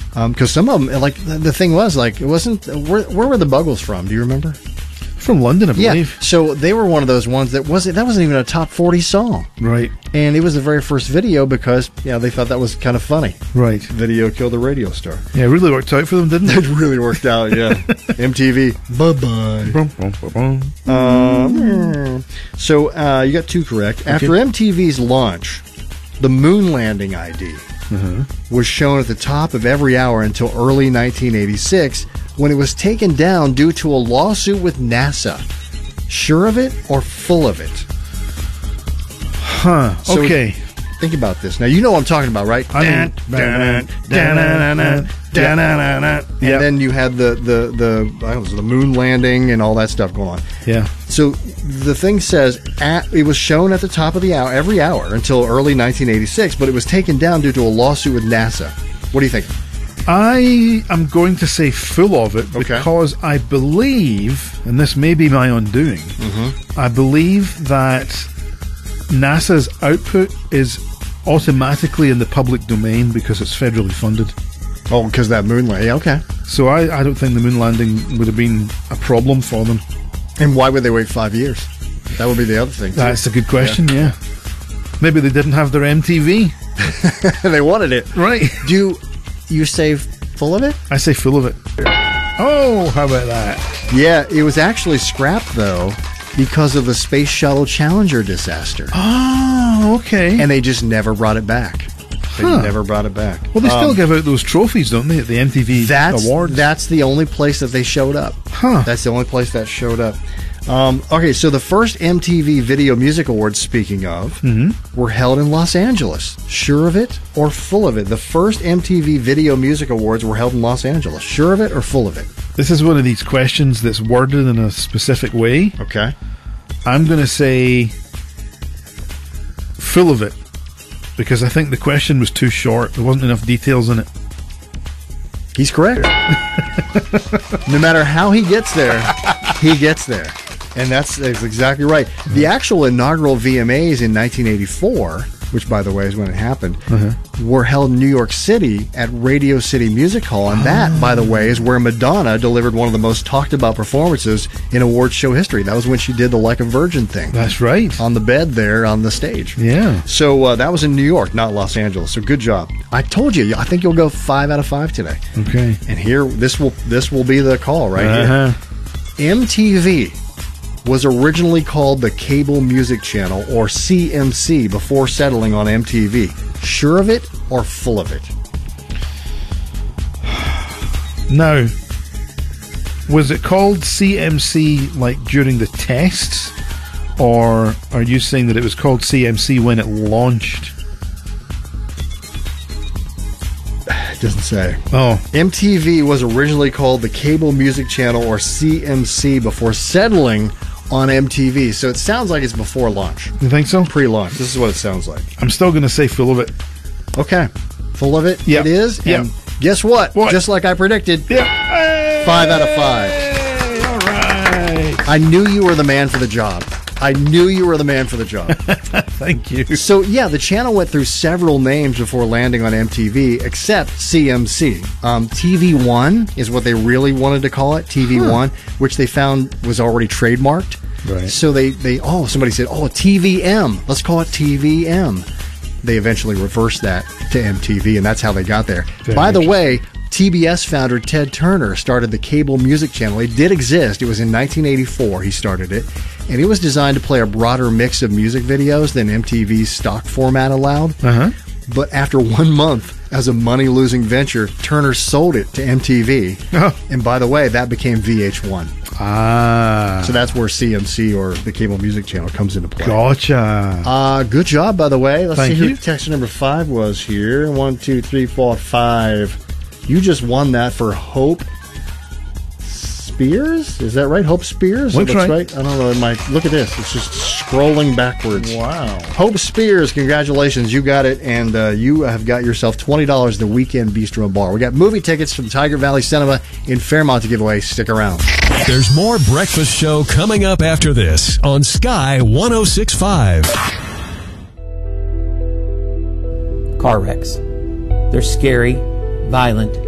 Because some of them, like the thing was, like it wasn't. Where were the Buggles from? Do you remember? From London, I believe. Yeah. So they were one of those ones that wasn't even a top 40 song. Right. And it was the very first video because they thought that was kind of funny. Right. Video killed the radio star. Yeah, it really worked out for them, didn't it? It really worked out. Yeah. MTV. Bye-bye. So you got two correct. Okay. After MTV's launch, the moon landing ID was shown at the top of every hour until early 1986 when it was taken down due to a lawsuit with NASA. Sure of it or full of it? Huh. So okay. Think about this. Now, you know what I'm talking about, right? And then you had the moon landing and all that stuff going on. Yeah. So the thing says it was shown at the top of the hour every hour until early 1986, but it was taken down due to a lawsuit with NASA. What do you think? I am going to say full of it because I believe, and this may be my undoing, I believe that NASA's output is automatically in the public domain because it's federally funded. Oh, because that moon landing. Okay. So I don't think the moon landing would have been a problem for them. And why would they wait 5 years? That would be the other thing, too. That's a good question, yeah. Maybe they didn't have their MTV. They wanted it. Right. Do you say full of it? I say full of it. Oh, how about that? Yeah, it was actually scrapped, though, because of the Space Shuttle Challenger disaster. Oh, okay. And they just never brought it back. They never brought it back. Well, they still give out those trophies, don't they, at the MTV Awards? That's the only place that they showed up. Huh. That's the only place that showed up. Okay, so the first MTV Video Music Awards, speaking of, were held in Los Angeles. Sure of it or full of it? The first MTV Video Music Awards were held in Los Angeles. Sure of it or full of it? This is one of these questions that's worded in a specific way. Okay. I'm going to say full of it because I think the question was too short. There wasn't enough details in it. He's correct. No matter how he gets there, he gets there. And that's exactly right. The actual inaugural VMAs in 1984, which, by the way, is when it happened, were held in New York City at Radio City Music Hall. And that, by the way, is where Madonna delivered one of the most talked about performances in awards show history. That was when she did the Like a Virgin thing. That's right. On the bed there on the stage. Yeah. So that was in New York, not Los Angeles. So good job. I told you, I think you'll go 5 out of 5 today. Okay. And here, this will be the call right here. MTV was originally called the Cable Music Channel, or CMC, before settling on MTV. Sure of it or full of it? Now, was it called CMC like during the tests, or are you saying that it was called CMC when it launched? It doesn't say. Oh. MTV was originally called the Cable Music Channel, or CMC, before settling on MTV. So it sounds like it's before launch. You think so? Pre-launch. This is what it sounds like. I'm still going to say full of it. Okay. Full of it? Yep. It is? Yep. And guess what? Just like I predicted. Yep. Hey! 5 out of 5. Hey! All right. I knew you were the man for the job. I knew you were the man for the job. Thank you. So, yeah, the channel went through several names before landing on MTV, except CMC. TV1 is what they really wanted to call it, TV1, which they found was already trademarked. Right. So somebody said, TVM. Let's call it TVM. They eventually reversed that to MTV, and that's how they got there. By the way, TBS founder Ted Turner started the Cable Music Channel. It did exist. It was in 1984 he started it, and it was designed to play a broader mix of music videos than MTV's stock format allowed. But after 1 month as a money-losing venture, Turner sold it to MTV. And by the way, that became VH1. So that's where CMC, or the Cable Music Channel, comes into play. Gotcha. Good job, by the way. Let's Thank see who you. text number 5 was here. 1, 2, 3, 4, 5. You just won that for Hope Spears? Is that right? Hope Spears? Looks That's right. I don't know. Look at this. It's just scrolling backwards. Wow. Hope Spears, congratulations. You got it. And you have got yourself $20 at the Weekend Bistro Bar. We got movie tickets from Tiger Valley Cinema in Fairmont to give away. Stick around. There's more Breakfast Show coming up after this on Sky 106.5. Car wrecks. They're scary, violent,